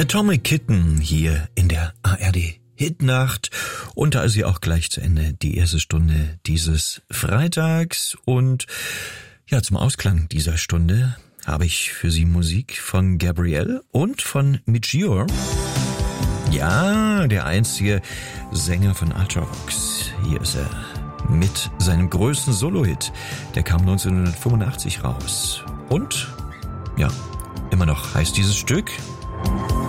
Atomic Kitten hier in der ARD Hitnacht und da ist sie auch gleich zu Ende, die erste Stunde dieses Freitags und ja, zum Ausklang dieser Stunde habe ich für Sie Musik von Gabrielle und von Michior. Ja, der einzige Sänger von Ultravox. Hier ist er mit seinem größten Solo-Hit. Der kam 1985 raus. Und, ja, immer noch heißt dieses Stück